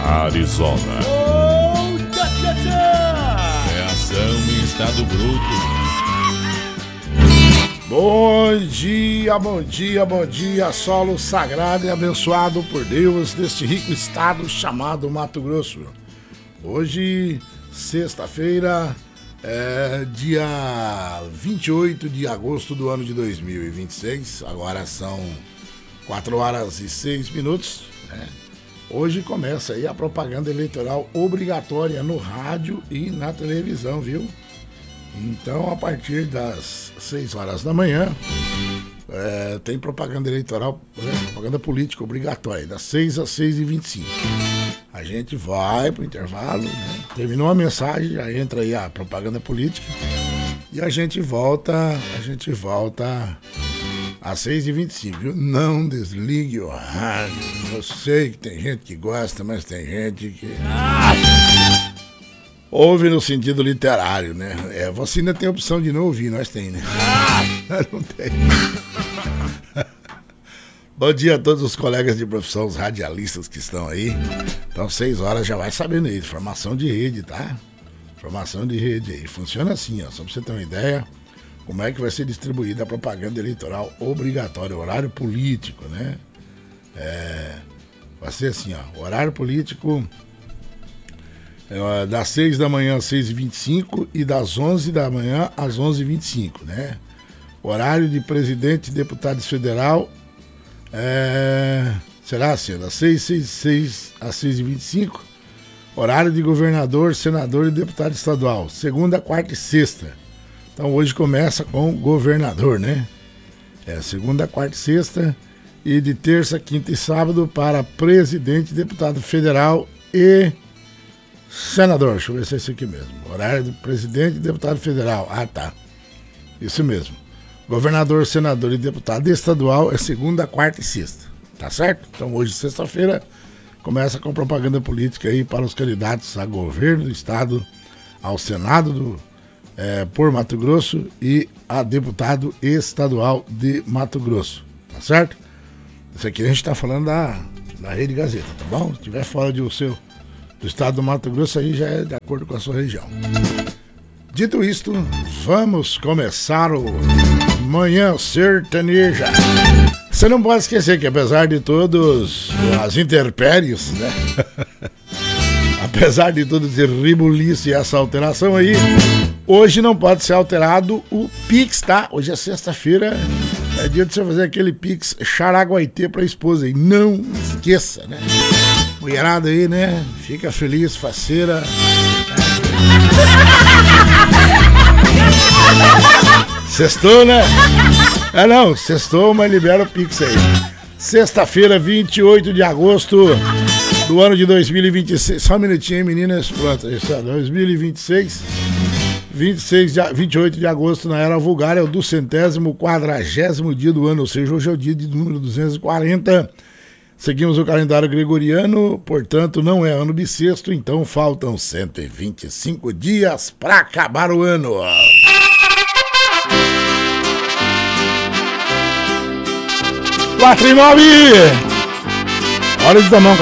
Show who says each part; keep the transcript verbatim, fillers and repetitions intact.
Speaker 1: Arizona.
Speaker 2: Oh, tchá, tchá, tchá.
Speaker 1: Reação em estado bruto.
Speaker 3: Bom dia, bom dia, bom dia, solo sagrado e abençoado por Deus deste rico estado chamado Mato Grosso. Hoje, sexta-feira, é dia vinte e oito de agosto do ano de dois mil e vinte e seis, agora são quatro horas e seis minutos, né? Hoje começa aí a propaganda eleitoral obrigatória no rádio e na televisão, viu? Então, a partir das seis horas da manhã, é, tem propaganda eleitoral, né, propaganda política obrigatória, das seis às seis e vinte e cinco. A gente vai pro intervalo, né, terminou a mensagem, já entra aí a propaganda política, e a gente volta, a gente volta às seis e vinte e cinco, viu? Não desligue o rádio. Eu sei que tem gente que gosta, mas tem gente que... Ouve no sentido literário, né? É, você ainda tem a opção de não ouvir, nós tem, né? Ah! Não tem. Bom dia a todos os colegas de profissão, os radialistas que estão aí. Então, seis horas já vai sabendo aí, formação de rede, tá? Formação de rede aí. Funciona assim, ó, só pra você ter uma ideia, como é que vai ser distribuída a propaganda eleitoral obrigatória, horário político, né? É, vai ser assim, ó, horário político... É, das seis da manhã às seis e vinte e cinco e das onze da manhã às onze e vinte e cinco, né? Horário de presidente e deputados federal é, será assim, das seis às seis e vinte e cinco. Horário de governador, senador e deputado estadual, segunda, quarta e sexta. Então hoje começa com governador, né? É, segunda, quarta e sexta. E de terça, quinta e sábado para presidente, deputado federal e... senador, deixa eu ver se é isso aqui mesmo. Horário do presidente e deputado federal. Ah, tá. Isso mesmo. Governador, senador e deputado estadual é segunda, quarta e sexta. Tá certo? Então hoje, sexta-feira, começa com propaganda política aí para os candidatos a governo do estado, ao Senado do, é, por Mato Grosso e a deputado estadual de Mato Grosso. Tá certo? Isso aqui a gente tá falando da, da Rede Gazeta, tá bom? Se tiver fora de o seu... do estado do Mato Grosso, aí já é de acordo com a sua região. Dito isto, vamos começar o Manhã Sertaneja. Você não pode esquecer que apesar de todos as intempéries, né? Apesar de todo esse ribuliço e essa alteração aí, hoje não pode ser alterado o Pix, tá? Hoje é sexta-feira, é dia de você fazer aquele Pix Xaraguaitê pra esposa aí. Não esqueça, né? Mulherada aí, né? Fica feliz, faceira. Sextou, né? É não, sextou, mas libera o Pix aí. Sexta-feira, vinte e oito de agosto do ano de dois mil e vinte e seis. Só um minutinho, meninas. Pronto, isso é dois mil e vinte e seis. vinte e seis de, vinte e oito de agosto na Era Vulgar é o duzentésimo quadragésimo dia do ano, ou seja, hoje é o dia de número duzentos e quarenta. Seguimos o calendário gregoriano, portanto não é ano bissexto, então faltam cento e vinte e cinco dias para acabar o ano. quatro e nove! Hora de tomar um